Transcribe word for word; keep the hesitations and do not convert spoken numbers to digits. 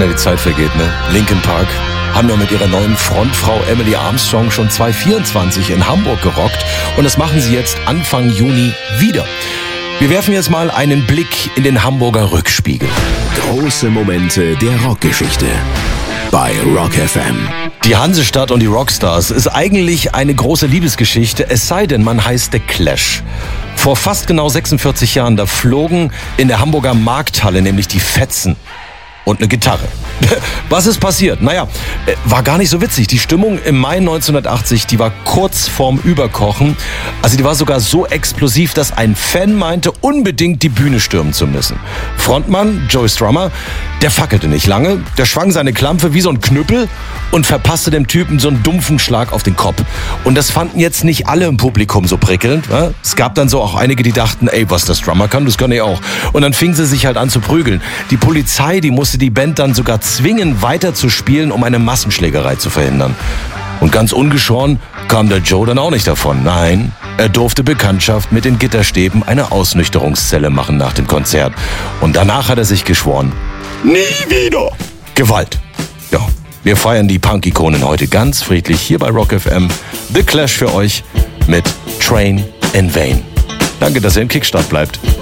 schnell die Zeit vergeht, ne? Linkin Park haben ja mit ihrer neuen Frontfrau Emily Armstrong schon zweitausendvierundzwanzig in Hamburg gerockt und das machen sie jetzt Anfang Juni wieder. Wir werfen jetzt mal einen Blick in den Hamburger Rückspiegel. Große Momente der Rockgeschichte bei Rock F M. Die Hansestadt und die Rockstars ist eigentlich eine große Liebesgeschichte, es sei denn, man heißt The Clash. Vor fast genau sechsundvierzig Jahren, da flogen in der Hamburger Markthalle nämlich die Fetzen und eine Gitarre. Was ist passiert? Naja, war gar nicht so witzig. Die Stimmung im Mai neunzehnhundertachtzig, die war kurz vorm Überkochen. Also die war sogar so explosiv, dass ein Fan meinte, unbedingt die Bühne stürmen zu müssen. Frontmann Joey Strummer, der fackelte nicht lange. Der schwang seine Klampfe wie so ein Knüppel und verpasste dem Typen so einen dumpfen Schlag auf den Kopf. Und das fanden jetzt nicht alle im Publikum so prickelnd. Ja? Es gab dann so auch einige, die dachten, ey, was der Strummer kann, das kann ich auch. Und dann fingen sie sich halt an zu prügeln. Die Polizei, die musste die Band dann sogar zwingen, weiter zu spielen, um eine Massenschlägerei zu verhindern. Und ganz ungeschoren kam der Joe dann auch nicht davon. Nein, er durfte Bekanntschaft mit den Gitterstäben einer Ausnüchterungszelle machen nach dem Konzert. Und danach hat er sich geschworen, nie wieder Gewalt. Ja, wir feiern die Punk-Ikonen heute ganz friedlich hier bei Rock F M. The Clash für euch mit Train in Vain. Danke, dass ihr im Kickstart bleibt.